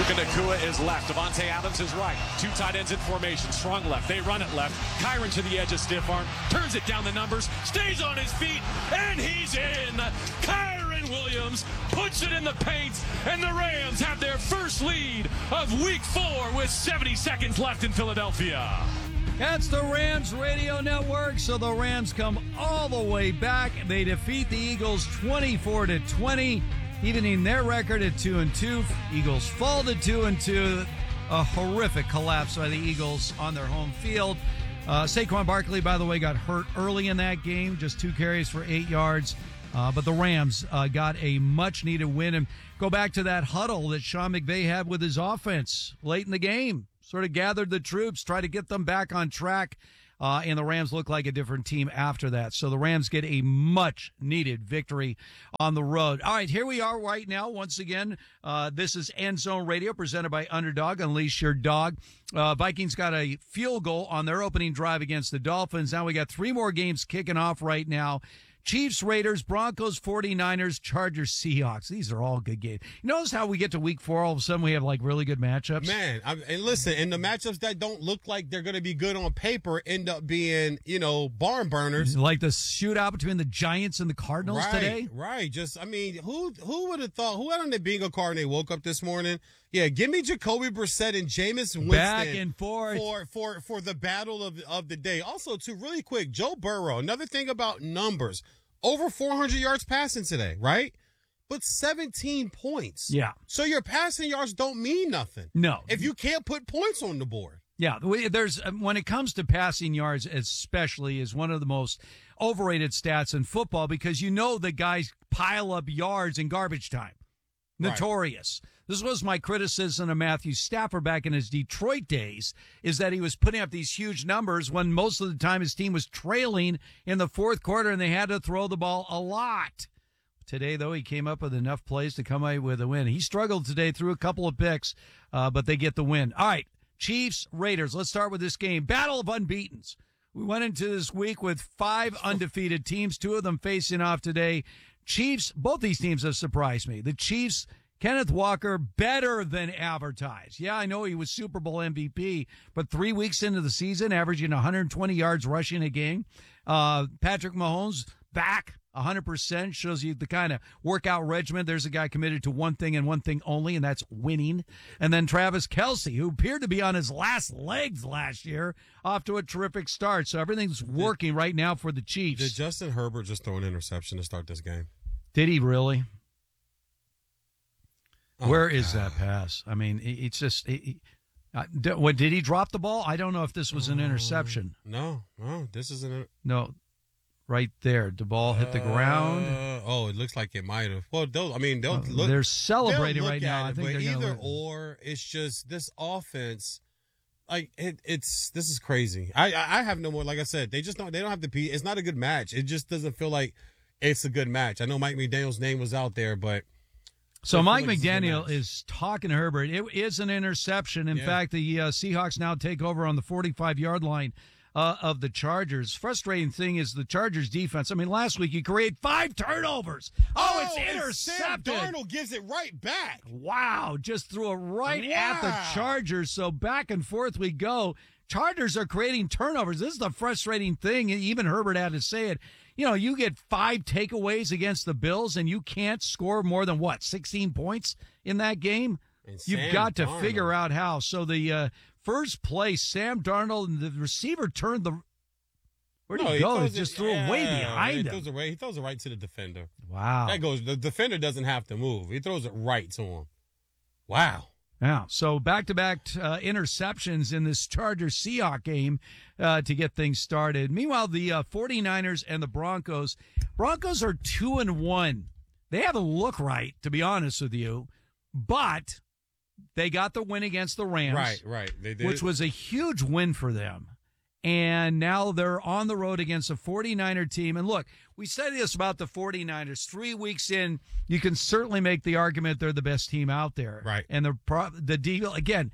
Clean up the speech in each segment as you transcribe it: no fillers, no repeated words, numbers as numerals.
Puka Nacua is left. Devontae Adams is right. Two tight ends in formation. Strong left. They run it left. Kyron to the edge of stiff arm. Turns it down the numbers. Stays on his feet. And he's in. Kyron Williams puts it in the paint. And the Rams have their first lead of Week 4 with 70 seconds left in Philadelphia. That's the Rams Radio Network. So the Rams come all the way back. They defeat the Eagles 24-20, evening their record at 2-2. Eagles fall to 2-2. A horrific collapse by the Eagles on their home field. Saquon Barkley, by the way, got hurt early in that game, just 2 carries for 8 yards. But the Rams got a much-needed win. And go back to that huddle that Sean McVay had with his offense late in the game. Sort of gathered the troops, tried to get them back on track, and the Rams look like a different team after that. So the Rams get a much-needed victory on the road. All right, here we are right now. Once again, this is End Zone Radio presented by Underdog. Unleash your dog. Vikings got a field goal on their opening drive against the Dolphins. Now we got 3 more games kicking off right now. Chiefs, Raiders, Broncos, 49ers, Chargers, Seahawks. These are all good games. You notice how we get to week 4, all of a sudden we have like really good matchups? Man, and listen, and the matchups that don't look like they're going to be good on paper end up being, barn burners. Like the shootout between the Giants and the Cardinals today? Right. Just, I mean, who would have thought, who had on the bingo card and they woke up this morning? Yeah, give me Jacoby Brissett and Jameis Winston. Back and forth. For the battle of the day. Also, too, really quick, Joe Burrow, another thing about numbers, over 400 yards passing today, right? But 17 points. Yeah. So your passing yards don't mean nothing. No. If you can't put points on the board. Yeah, there's when it comes to passing yards, especially, is one of the most overrated stats in football because the guys pile up yards in garbage time. Notorious. Right. This was my criticism of Matthew Stafford back in his Detroit days, is that he was putting up these huge numbers when most of the time his team was trailing in the fourth quarter and they had to throw the ball a lot. Today, though, he came up with enough plays to come away with a win. He struggled today, threw a couple of picks, but they get the win. All right, Chiefs, Raiders. Let's start with this game. Battle of unbeatens. We went into this week with 5 undefeated teams, 2 of them facing off today. Chiefs, both these teams have surprised me. The Chiefs, Kenneth Walker, better than advertised. Yeah, I know he was Super Bowl MVP, but 3 weeks into the season, averaging 120 yards rushing a game. Patrick Mahomes, back 100%, shows you the kind of workout regimen. There's a guy committed to one thing and one thing only, and that's winning. And then Travis Kelce, who appeared to be on his last legs last year, off to a terrific start. So everything's working right now for the Chiefs. Did Justin Herbert just throw an interception to start this game? Did he really? Where is that pass? I mean, it's just. What did he drop the ball? I don't know if this was an interception. No, this isn't. No, right there. The ball hit the ground. It looks like it might have. Well, they're celebrating right now. I think they're either or. It's just this offense. Like this is crazy. I have no more. Like I said, they don't have to be. It's not a good match. It just doesn't feel like it's a good match. I know Mike McDaniel's name was out there, but. So Mike McDaniel is talking to Herbert. It is an interception. In fact, the Seahawks now take over on the 45-yard line of the Chargers. Frustrating thing is the Chargers defense. I mean, last week you create 5 turnovers. It's intercepted. Sam Darnold gives it right back. Wow, just threw it right at the Chargers. So back and forth we go. Chargers are creating turnovers. This is the frustrating thing. Even Herbert had to say it. You get 5 takeaways against the Bills, and you can't score more than, 16 points in that game? You've got to figure out how. So the first play, Sam Darnold, and the receiver turned the – where did he go? He just threw it way behind him. He throws it right to the defender. Wow. The defender doesn't have to move. He throws it right to him. Wow. Yeah, so back-to-back interceptions in this Chargers-Seahawks game to get things started. Meanwhile, the 49ers and the Broncos are 2-1. They haven't looked right, to be honest with you, but they got the win against the Rams. Right. They did. Which was a huge win for them. And now they're on the road against a 49er team. And look, we said this about the 49ers. 3 weeks in, you can certainly make the argument they're the best team out there. Right. And the deal, again,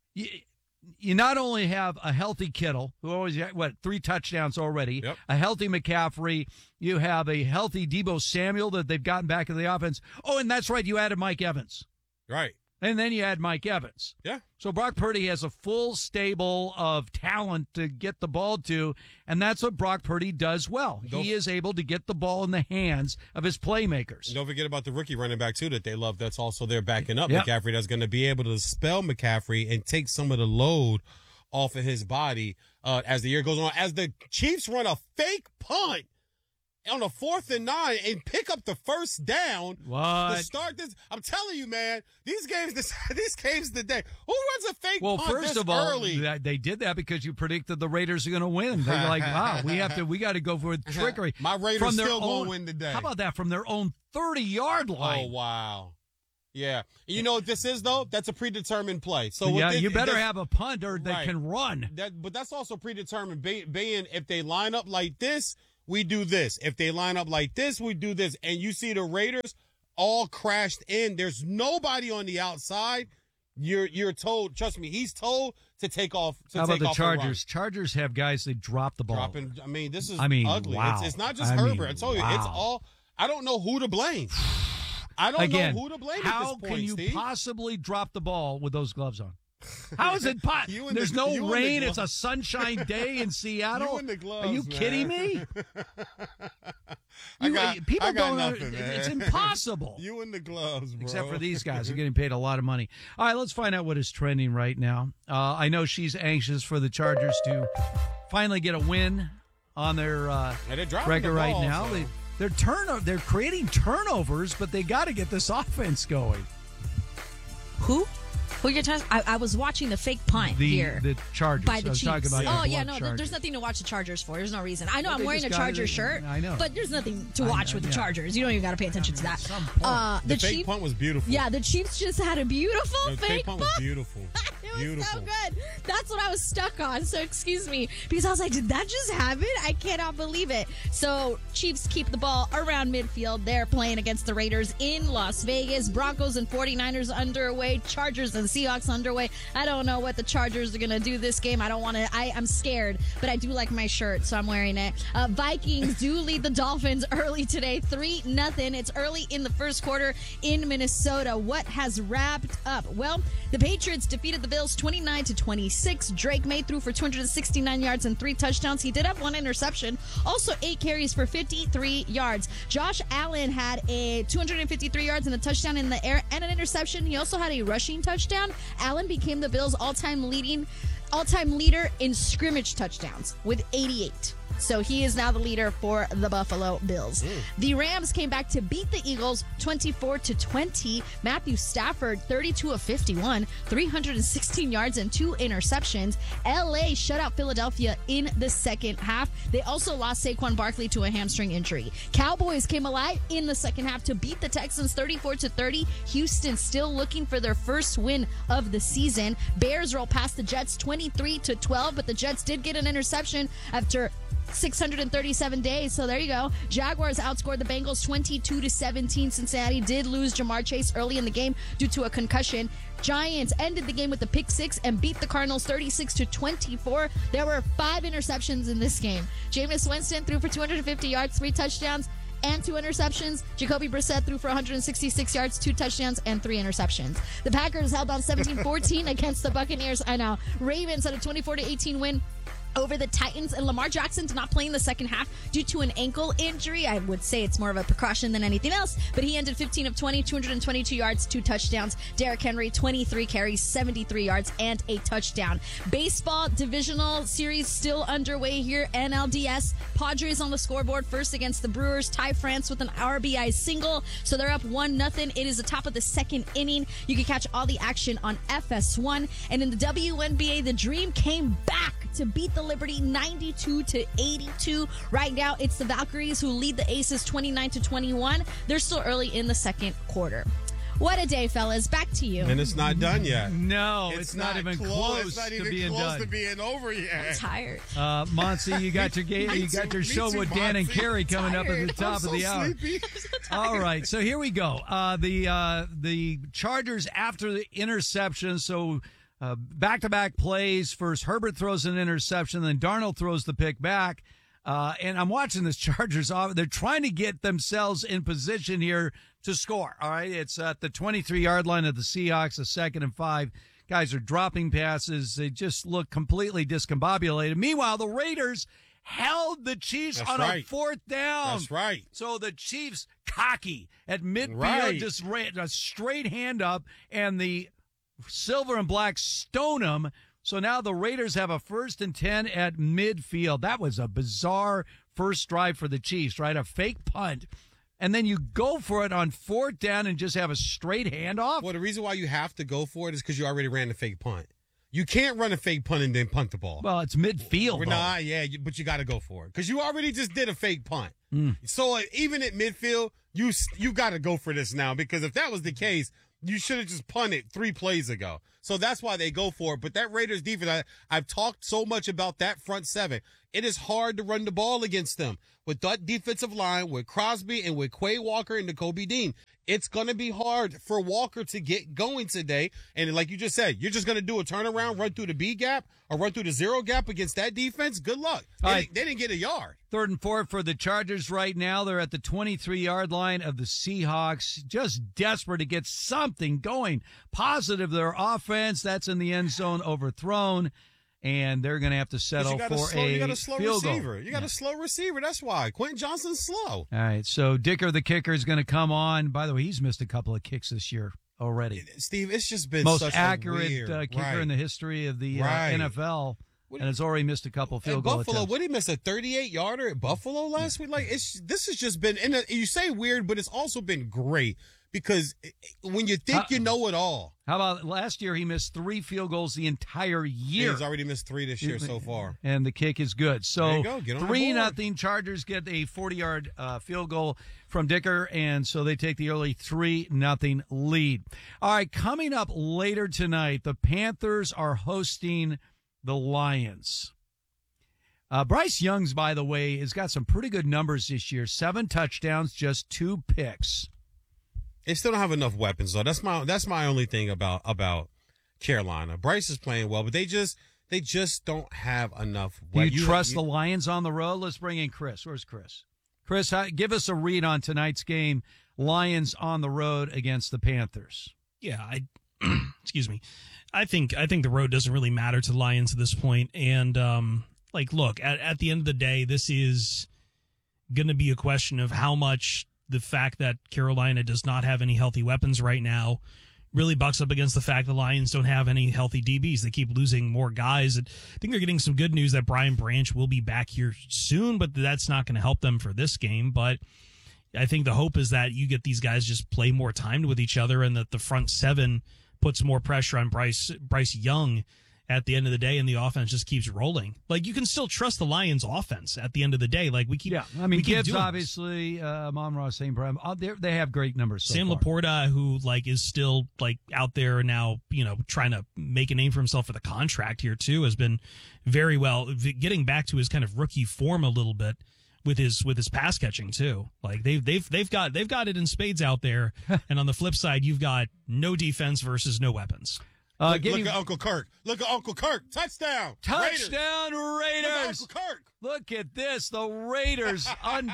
you not only have a healthy Kittle, who always got, 3 touchdowns already, a healthy McCaffrey, you have a healthy Deebo Samuel that they've gotten back in the offense. Oh, and that's right, you added Mike Evans. Right. And then you add Mike Evans. Yeah. So Brock Purdy has a full stable of talent to get the ball to, and that's what Brock Purdy does well. He is able to get the ball in the hands of his playmakers. Don't forget about the rookie running back, too, that they love. That's also there backing up Yep. McCaffrey. That's going to be able to spell McCaffrey and take some of the load off of his body as the year goes on. As the Chiefs run a fake punt on a 4th and 9 and pick up the first down What? to start this. I'm telling you, man, these games today. Who runs a fake Well, punt first this of all, early? they did that because you predicted the Raiders are going to win. They're like, wow, we got to go for trickery. My Raiders From their still own- gonna win today. How about that? From their own 30-yard line. Oh, wow. Yeah. You know what this is, though? That's a predetermined play. So yeah, with you better this- have a punt or they Right. can run. But that's also predetermined. Being if they line up like this, we do this. If they line up like this, we do this. And you see the Raiders all crashed in. There's nobody on the outside. You're told. Trust me, he's told to take off. How about the and run. Chargers? Chargers have guys that drop the ball. Dropping. I mean, this is ugly. Wow. It's not just Herbert. I told you, it's all. I don't know who to blame. I don't Again, know who to blame how at this point, can you Steve. possibly drop the ball with those gloves on? How is it You and There's the- no you and the rain. gloves. It's a sunshine day in Seattle. You and the gloves, Are you man. kidding me? People I got don't. nothing, man. It's impossible. You and the gloves, bro. Except for these guys, are getting paid a lot of money. All right, let's find out what is trending right now. I know she's anxious for the Chargers to finally get a win on their And they're dropping record the right ball, now. so- They're creating turnovers, but they got to get this offense going. Who you're talking? I was watching the fake punt here. The Chargers. By the I was Chiefs. talking about your yeah, blood no, Chargers. there's nothing to watch the Chargers for. There's no reason. I know Well, I'm they wearing a just got Chargers it. shirt. I know. But there's nothing to watch with the yeah. Chargers. You don't even got to pay attention to that. At some point. The fake punt was beautiful. Yeah, the Chiefs just had a beautiful The fake fake punt was beautiful. It was Beautiful. so good. That's what I was stuck on. So excuse me, because I was like, did that just happen? I cannot believe it. So Chiefs keep the ball around midfield. They're playing against the Raiders in Las Vegas. Broncos and 49ers underway. Chargers and Seahawks underway. I don't know what the Chargers are going to do this game. I'm scared, but I do like my shirt, so I'm wearing it. Vikings do lead the Dolphins early today, 3-0. It's early in the first quarter in Minnesota. What has wrapped up? Well, the Patriots defeated the Bills 29-26. Drake May threw for 269 yards and 3 touchdowns. He did have 1 interception. Also 8 carries for 53 yards. Josh Allen had a 253 yards and a touchdown in the air and an interception. He also had a rushing touchdown. Allen became the Bills' all-time leader in scrimmage touchdowns with 88. So he is now the leader for the Buffalo Bills. The Rams came back to beat the Eagles 24-20. Matthew Stafford, 32 of 51, 316 yards and 2 interceptions. LA shut out Philadelphia in the second half. They also lost Saquon Barkley to a hamstring injury. Cowboys came alive in the second half to beat the Texans 34-30. Houston still looking for their first win of the season. Bears roll past the Jets 23-12, but the Jets did get an interception after 637 days. So there you go. Jaguars outscored the Bengals 22-17. Cincinnati did lose Jamar Chase early in the game due to a concussion. Giants ended the game with a pick 6 and beat the Cardinals 36-24. There were 5 interceptions in this game. Jameis Winston threw for 250 yards, 3 touchdowns, and 2 interceptions. Jacoby Brissett threw for 166 yards, 2 touchdowns, and 3 interceptions. The Packers held on 17-14 against the Buccaneers. I know. Ravens had a 24-18 win over the Titans, and Lamar Jackson did not play in the second half due to an ankle injury. I would say it's more of a precaution than anything else, but he ended 15 of 20, 222 yards, 2 touchdowns. Derrick Henry, 23 carries, 73 yards, and a touchdown. Baseball divisional series still underway here. NLDS, Padres on the scoreboard first against the Brewers. Ty France with an RBI single, so they're up 1-0. It is the top of the second inning. You can catch all the action on FS1. And in the WNBA, the Dream came back to beat the Liberty 92-82. Right now, it's the Valkyries who lead the Aces 29-21. They're still early in the second quarter. What a day, fellas. Back to you. And it's not done yet. No, it's not even close It's not to even being close done. to being over yet. I'm tired. Monty, you got your game. You got your show with Dan and Carrie coming up at the top of the hour. All right, so here we go. The Chargers after the interception. So back-to-back plays. First, Herbert throws an interception, then Darnold throws the pick back. And I'm watching this Chargers off. They're trying to get themselves in position here to score. All right. It's at the 23-yard line of the Seahawks, a 2nd and 5. Guys are dropping passes. They just look completely discombobulated. Meanwhile, the Raiders held the Chiefs on a 4th down. That's right. So the Chiefs cocky at midfield, just ran a straight hand up, and the silver and black stone them. So now the Raiders have a 1st and 10 at midfield. That was a bizarre first drive for the Chiefs, right? A fake punt. And then you go for it on 4th down and just have a straight handoff? Well, the reason why you have to go for it is because you already ran a fake punt. You can't run a fake punt and then punt the ball. Well, it's midfield. Nah, yeah, but you got to go for it because you already just did a fake punt. So even at midfield, you got to go for this now, because if that was the case, you should have just punted 3 plays ago. So that's why they go for it. But that Raiders defense, I've talked so much about that front 7. It is hard to run the ball against them. With that defensive line, with Crosby and with Quay Walker and Nakobe Dean, it's going to be hard for Walker to get going today. And like you just said, you're just going to do a turnaround, run through the B gap or run through the 0 gap against that defense. Good luck. They didn't get a yard. 3rd and 4 for the Chargers right now. They're at the 23-yard line of the Seahawks, just desperate to get something going. Positive, their offense, that's in the end zone, overthrown. And they're going to have to settle for you got a slow field receiver. goal. You got a slow receiver. That's why. Quentin Johnston's slow. All right, so Dicker, the kicker, is going to come on. By the way, he's missed a couple of kicks this year already. Steve, it's just been most such accurate a weird, kicker in the history of the NFL, and has already missed a couple field goal Buffalo, attempts. what did he miss, a 38-yarder at Buffalo last week? Like, this has just been, and you say weird, but it's also been great. Because when you think you know it all. How about last year he missed 3 field goals the entire year. He's already missed 3 this year so far. And the kick is good. So there you go. 3-0 Chargers get a 40-yard field goal from Dicker, and so they take the early 3-0 lead. All right, coming up later tonight, the Panthers are hosting the Lions. Bryce Young's, by the way, has got some pretty good numbers this year. 7 touchdowns, just 2 picks. They still don't have enough weapons, though. That's my only thing about Carolina. Bryce is playing well, but they just don't have enough weapons. Do you trust the Lions on the road? Let's bring in Chris. Where's Chris? Chris, give us a read on tonight's game. Lions on the road against the Panthers. Yeah, excuse me. I think the road doesn't really matter to the Lions at this point. And look, at the end of the day, this is going to be a question of how much the fact that Carolina does not have any healthy weapons right now really bucks up against the fact the Lions don't have any healthy DBs. They keep losing more guys. I think they're getting some good news that Brian Branch will be back here soon, but that's not going to help them for this game. But I think the hope is that you get these guys just play more time with each other, and that the front 7 puts more pressure on Bryce Young at the end of the day, and the offense just keeps rolling. Like, you can still trust the Lions offense at the end of the day. Like, Gibbs, obviously, Amon-Ra St. Brown, they have great numbers. Sam Laporta, who is still out there now, trying to make a name for himself for the contract here too, has been very well, getting back to his kind of rookie form a little bit with his pass catching too. Like, they've got it in spades out there. And on the flip side, you've got no defense versus no weapons. Look at Uncle Kirk. Look at Uncle Kirk. Touchdown. Touchdown, Raiders. Look at Uncle Kirk. Look at this. The Raiders.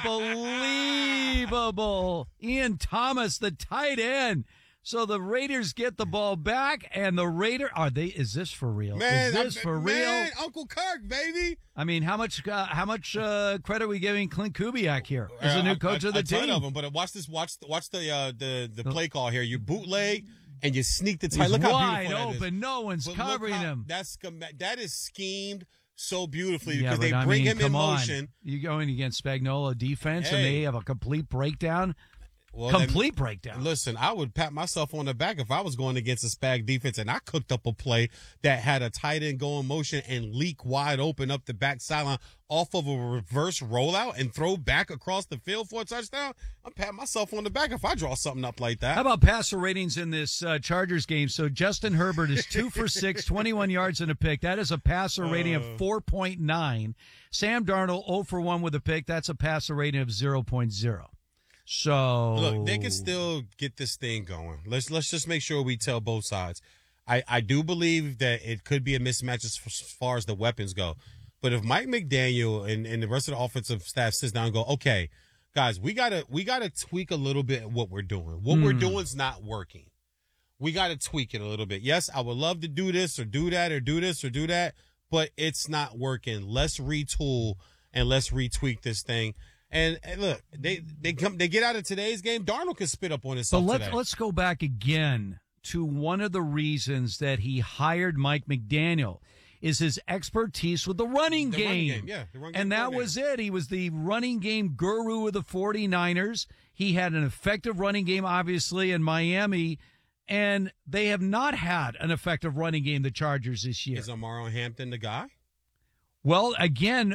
Unbelievable. Ian Thomas, the tight end. So the Raiders get the ball back, and the is this for real? Man, is this for real? Uncle Kirk, baby. I mean, how much credit are we giving Clint Kubiak here as the new coach of the team? A ton of them, but watch this. Watch the play call here. You bootleg and you sneak the tight. Look how wide beautiful that open. is. No one's covering him. That is schemed so beautifully Yeah, because they but bring him in come on. motion. You're going against Spagnuolo defense, and Hey. they have a complete breakdown. Well, Breakdown. Listen, I would pat myself on the back if I was going against a Spag defense and I cooked up a play that had a tight end go in motion and leak wide open up the back sideline off of a reverse rollout and throw back across the field for a touchdown. I'm patting myself on the back if I draw something up like that. How about passer ratings in this Chargers game? So Justin Herbert is 2 for 6, 21 yards and a pick. That is a passer rating of 4.9. Sam Darnold 0 for 1 with a pick. That's a passer rating of 0.0. So look, they can still get this thing going. Let's just make sure we tell both sides. I do believe that it could be a mismatch as far as the weapons go. But if Mike McDaniel and the rest of the offensive staff sits down and go, okay, guys, we gotta tweak a little bit what we're doing. What we're doing is not working. We got to tweak it a little bit. Yes, I would love to do this or do that or do this or do that, but it's not working. Let's retool and let's retweak this thing. And look, they get out of today's game. Darnold can spit up on himself. But let's go back again to one of the reasons that he hired Mike McDaniel is his expertise with the running game. Yeah, the run game. And that was it. He was the running game guru of the 49ers. He had an effective running game, obviously, in Miami. And they have not had an effective running game, the Chargers, this year. Is Omar Hampton the guy? Well, again,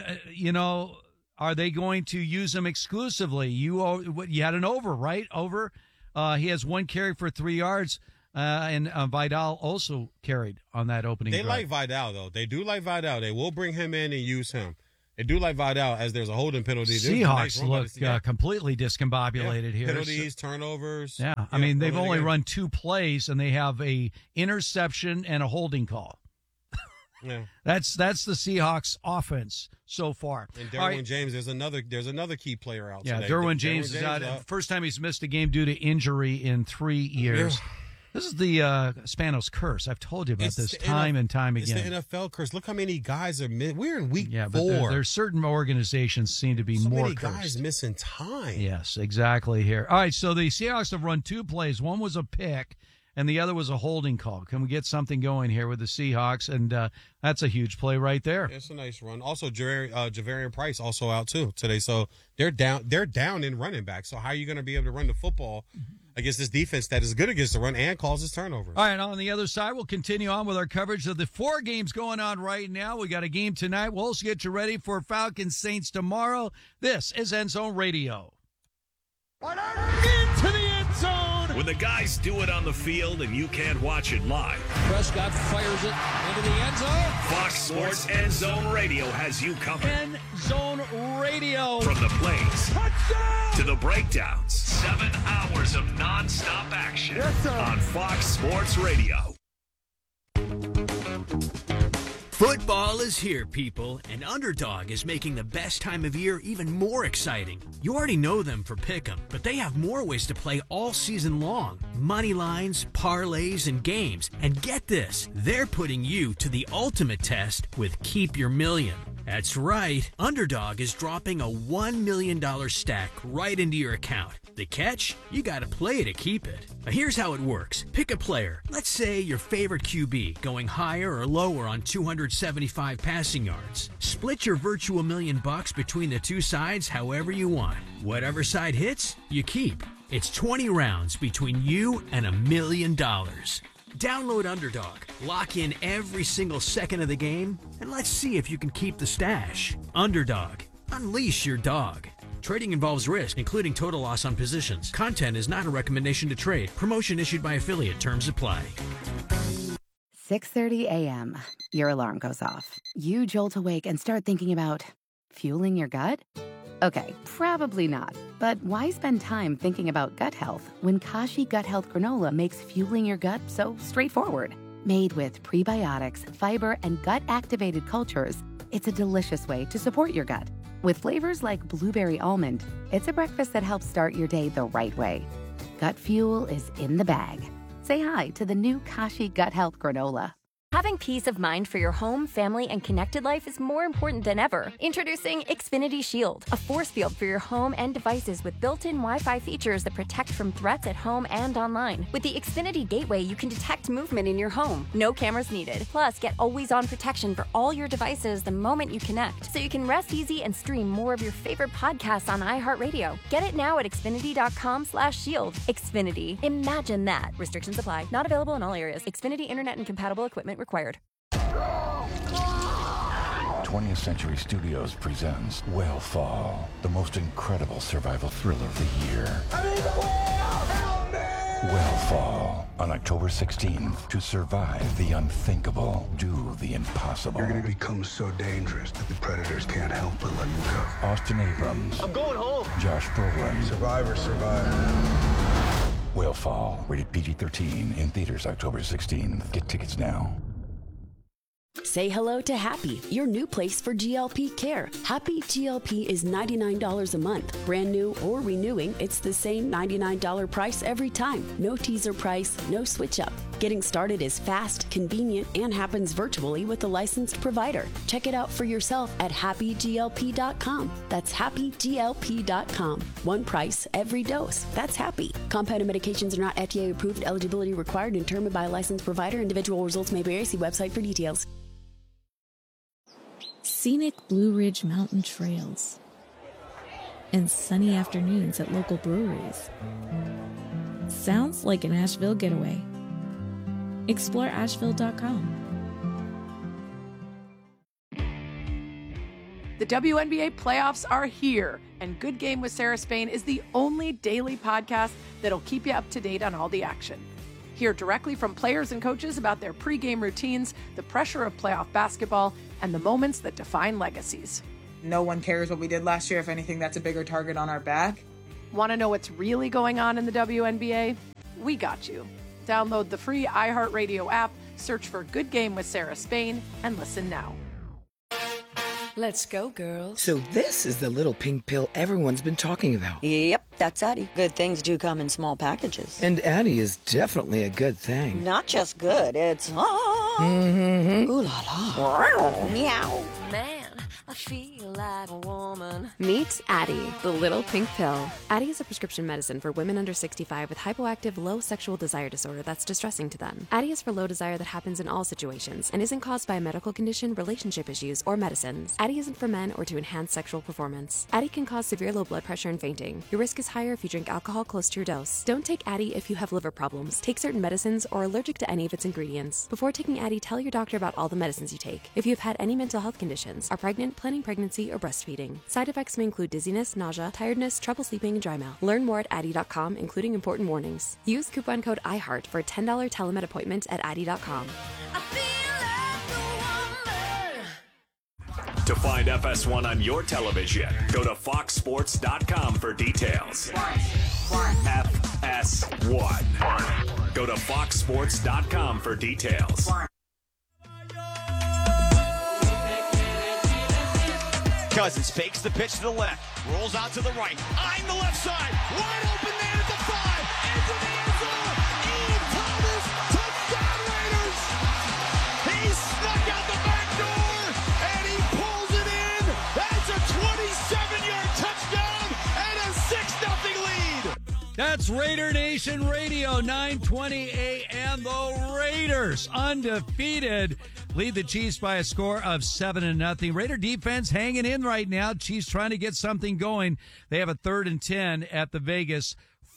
are they going to use him exclusively? You had an over, right? Over. He has one carry for 3 yards, and Vidal also carried on that opening drive. They like Vidal, though. They do like Vidal. They will bring him in and use him. They do like Vidal as there's a holding penalty. Seahawks look completely discombobulated here. Penalties, turnovers. Yeah, I mean, they've only run 2 plays, and they have a interception and a holding call. Yeah. That's the Seahawks offense so far. And Derwin James, there's another key player out today. Yeah, Derwin James is out. First time he's missed a game due to injury in 3 years. Yeah. This is the Spanos curse. I've told you about this time and time again. It's the NFL curse. Look how many guys are missing. We're in week 4. Yeah, but there's certain organizations seem to be more cursed. So many guys missing time. Yes, exactly here. All right, so the Seahawks have run 2 plays. One was a pick, and the other was a holding call. Can we get something going here with the Seahawks? And that's a huge play right there. It's a nice run. Also, Javarian Price also out too today. So they're down in running back. So how are you going to be able to run the football against this defense that is good against the run and causes turnovers? All right, on the other side, we'll continue on with our coverage of the 4 games going on right now. We got a game tonight. We'll also get you ready for Falcons Saints tomorrow. This is End Zone Radio. Into the end zone. When the guys do it on the field and you can't watch it live. Prescott fires it into the end zone. Fox Sports End Zone Radio has you covered. End Zone Radio. From the plays Touchdown! to the breakdowns. 7 hours of nonstop action on Fox Sports Radio. Football is here, people, and Underdog is making the best time of year even more exciting. You already know them for Pick'em, but they have more ways to play all season long. Money lines, parlays, and games. And get this, they're putting you to the ultimate test with Keep Your Million. That's right, Underdog is dropping a $1 million stack right into your account. The catch? You gotta play to keep it. Now here's how it works. Pick a player. Let's say your favorite QB, going higher or lower on 275 passing yards. Split your virtual $1 million between the 2 sides however you want. Whatever side hits, you keep. It's 20 rounds between you and $1 million. Download Underdog, lock in every single second of the game, and let's see if you can keep the stash. Underdog, unleash your dog. Trading involves risk, including total loss on positions. Content is not a recommendation to trade. Promotion issued by affiliate. Terms apply. 6:30 a.m. Your alarm goes off. You jolt awake and start thinking about fueling your gut? Okay, probably not. But why spend time thinking about gut health when Kashi Gut Health Granola makes fueling your gut so straightforward? Made with prebiotics, fiber, and gut-activated cultures, it's a delicious way to support your gut. With flavors like blueberry almond, it's a breakfast that helps start your day the right way. Gut fuel is in the bag. Say hi to the new Kashi Gut Health Granola. Having peace of mind for your home, family, and connected life is more important than ever. Introducing Xfinity Shield, a force field for your home and devices with built-in Wi-Fi features that protect from threats at home and online. With the Xfinity Gateway, you can detect movement in your home. No cameras needed. Plus, get always-on protection for all your devices the moment you connect, so you can rest easy and stream more of your favorite podcasts on iHeartRadio. Get it now at Xfinity.com/shield. Xfinity. Imagine that. Restrictions apply. Not available in all areas. Xfinity Internet and compatible equipment required. 20th Century Studios presents Whalefall, the most incredible survival thriller of the year. Whalefall, on October 16th. To survive the unthinkable, do the impossible. You're going to become so dangerous that the predators can't help but let you go. Austin Abrams. I'm going home. Josh Brolin. Survivor, survivor. Whalefall, rated PG-13, in theaters October 16th. Get tickets now. Say hello to Happy, your new place for GLP care. Happy GLP is $99 a month. Brand new or renewing, it's the same $99 price every time. No teaser price, no switch up. Getting started is fast, convenient, and happens virtually with a licensed provider. Check it out for yourself at happyglp.com. That's happyglp.com. One price, every dose. That's Happy. Compounded medications are not FDA approved. Eligibility required and determined by a licensed provider. Individual results may vary. See website for details. Scenic Blue Ridge Mountain trails and sunny afternoons at local breweries. Sounds like an Asheville getaway. Explore Asheville.com. The WNBA playoffs are here, and Good Game with Sarah Spain is the only daily podcast that'll keep you up to date on all the action. Hear directly from players and coaches about their pregame routines, the pressure of playoff basketball, and the moments that define legacies. No one cares what we did last year. If anything, that's a bigger target on our back. Want to know what's really going on in the WNBA? We got you. Download the free iHeartRadio app, search for Good Game with Sarah Spain, and listen now. Let's go, girls. So this is the little pink pill everyone's been talking about. Yep, that's Addie. Good things do come in small packages. And Addie is definitely a good thing. Not just good, it's... Mm-hmm. Ooh la la. Meow. Man, I feel like a woman. Meet Addie, the little pink pill. Addie is a prescription medicine for women under 65 with hypoactive low sexual desire disorder that's distressing to them. Addie is for low desire that happens in all situations and isn't caused by a medical condition, relationship issues, or medicines. Addie isn't for men or to enhance sexual performance. Addie can cause severe low blood pressure and fainting. Your risk is higher if you drink alcohol close to your dose. Don't take Addie if you have liver problems, take certain medicines, or are allergic to any of its ingredients. Before taking Addie, tell your doctor about all the medicines you take. If you have had any mental health conditions, are pregnant, planning pregnancy, or breastfeeding. Side effects may include dizziness, nausea, tiredness, trouble sleeping, and dry mouth. Learn more at Addie.com, including important warnings. Use coupon code IHEART for a $10 telemed appointment at Addie.com. To find FS1 on your television, go to foxsports.com for details. FS1. Go to foxsports.com for details. Cousins fakes the pitch to the left, rolls out to the right, eyeing the left side, wide open man at the 5, into the end zone, Ian Thomas, touchdown Raiders! He snuck out the back door, and he pulls it in! That's a 27-yard touchdown and a 6-0 lead! That's Raider Nation Radio, 9:20 a.m. The Raiders, undefeated, lead the Chiefs by a score of 7-0. Raider defense hanging in right now. Chiefs trying to get something going. They have a 3rd and 10 at the Vegas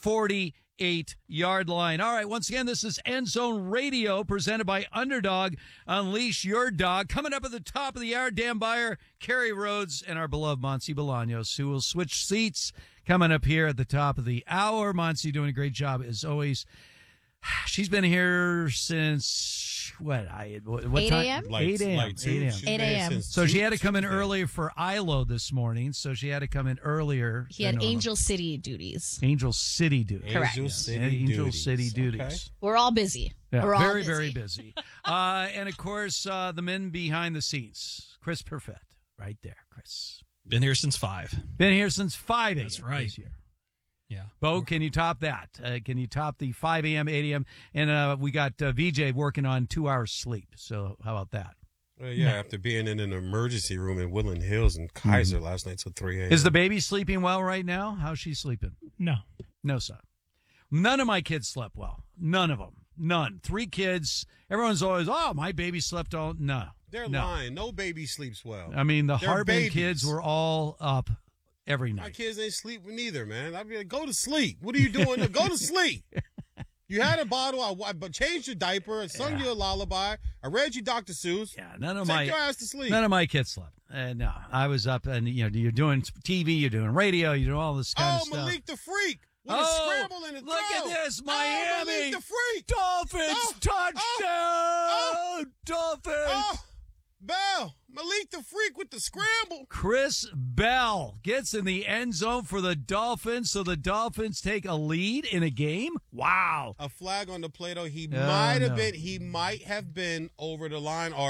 48-yard line. All right, once again, this is End Zone Radio presented by Underdog. Unleash your dog. Coming up at the top of the hour, Dan Beyer, Kerry Rhodes, and our beloved Monse Bolaños, who will switch seats coming up here at the top of the hour. Monse doing a great job as always. She's been here since what 8 time? a.m. 8 a.m. 8 a.m. So she had to come in early for ILO this morning. So she had to come in earlier. He had Angel City duties. Angel City duties. Correct. Angel City duties. Okay. We're all busy. Yeah, We're all very, busy. very busy. And of course, the men behind the scenes. Chris Perfett, right there. Chris. Been here since 5. Been here since 5 a.m. That's right. This year. Yeah. Bo, can you top that? Can you top the 5 a.m., 8 a.m.? And we got VJ working on 2 hours sleep. So how about that? Yeah, after being in an emergency room in Woodland Hills and Kaiser last night till 3 a.m. Is the baby sleeping well right now? How's she sleeping? No. No, son. None of my kids slept well. None of them. None. 3 kids. Everyone's always, oh, my baby slept all. No. They're no. lying. No baby sleeps well. I mean, the They're Harbin babies. kids were all up every night. My kids ain't sleeping neither, man. I mean, go to sleep. What are you doing? Go to sleep. You had a bottle. I changed your diaper. I sung you a lullaby. I read you Dr. Seuss. Yeah, Take your ass to sleep. None of my kids slept. No, I was up, and you're doing TV, you're doing radio, you're doing all this kind of stuff. Malik the Freak with a scramble in the look at this, Miami. Malik the Freak. Dolphins touchdown. Dolphins. Bell, Malik the Freak with the scramble. Chris Bell gets in the end zone for the Dolphins, so the Dolphins take a lead in a game. Wow. A flag on the play, though. He might have been over the line, or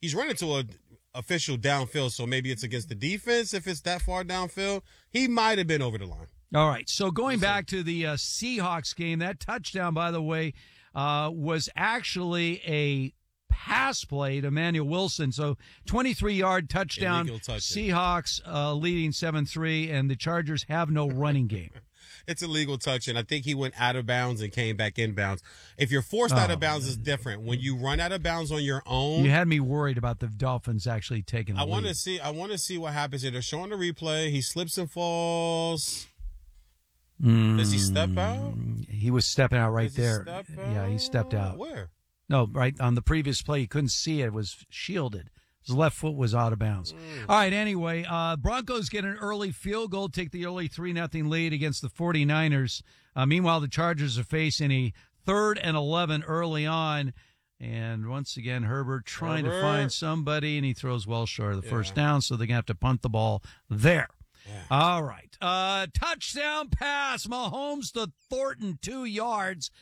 he's running to a official downfield, so maybe it's against the defense if it's that far downfield. He might have been over the line. All right, so going back to the Seahawks game, that touchdown, by the way, was actually a pass play to Emmanuel Wilson. So 23-yard touchdown, Seahawks leading 7-3, and the Chargers have no running game. It's a legal touch, and I think he went out of bounds and came back in bounds. If you're forced out of bounds, it's different. When you run out of bounds on your own, you had me worried about the Dolphins actually taking the lead. I want to see what happens here. They're showing the replay. He slips and falls. Does he step out? He was stepping out right there. Yeah, he stepped out. Where? No, right on the previous play. You couldn't see it. It was shielded. His left foot was out of bounds. All right, anyway, Broncos get an early field goal, take the early 3-0 lead against the 49ers. Meanwhile, the Chargers are facing a 3rd and 11 early on. And once again, Herbert trying to find somebody, and he throws well short of the first down, so they're going to have to punt the ball there. Yeah. All right. Touchdown pass. Mahomes to Thornton, 2 yards.